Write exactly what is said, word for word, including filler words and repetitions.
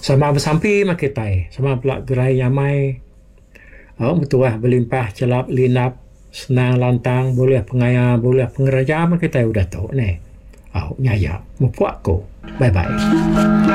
Sama bersampi makai tai. Sama pula gerai nyamai. Oh, betul lah. Berlimpah, celap, linap, senang, lantang, boleh pengaya, boleh pengeraja makai tai udah tahu ni. Oh, nyaya. Mempuak ko. Bye-bye.